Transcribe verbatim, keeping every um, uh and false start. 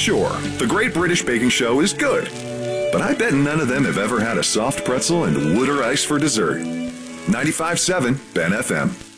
Sure, the Great British Baking Show is good, but I bet none of them have ever had a soft pretzel and wood or ice for dessert. ninety-five point seven Ben F M.